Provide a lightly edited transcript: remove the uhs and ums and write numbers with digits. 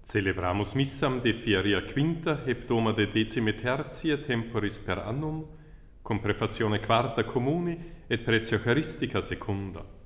Celebramus missam de fieria quinta hebdoma de decime tertia temporis per annum, cum prefazione quarta communi et pretio Eucharistica secunda.